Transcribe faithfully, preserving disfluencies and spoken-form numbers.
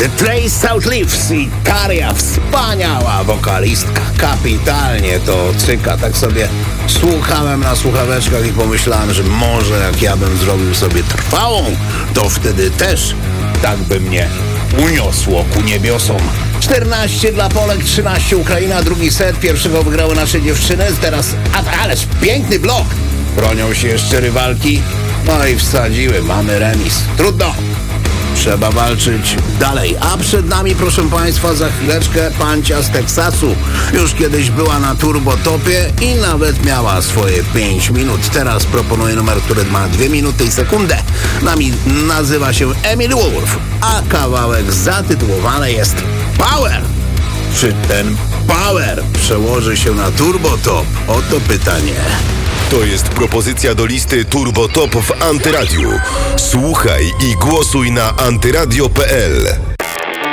Trace Southleaves i Karia, wspaniała wokalistka. Kapitalnie to cyka. Tak sobie słuchałem na słuchaweczkach i pomyślałem, że może jak ja bym zrobił sobie trwałą, to wtedy też tak by mnie uniosło ku niebiosom. czternaście dla Polek, trzynaście Ukraina, drugi set. Pierwszego wygrały nasze dziewczyny. Teraz, a, ależ piękny blok. Bronią się jeszcze rywalki. No i wsadziły. Mamy remis. Trudno. Trzeba walczyć dalej. A przed nami, proszę Państwa, za chwileczkę Pancia z Teksasu. Już kiedyś była na turbotopie i nawet miała swoje pięć minut. Teraz proponuję numer, który ma dwie minuty i sekundę. Nami nazywa się Emily Wolf, a kawałek zatytułowany jest Power. Czy ten power przełoży się na turbotop? Oto pytanie. To jest propozycja do listy Turbo Top w Antyradiu. Słuchaj i głosuj na antyradio kropka p l.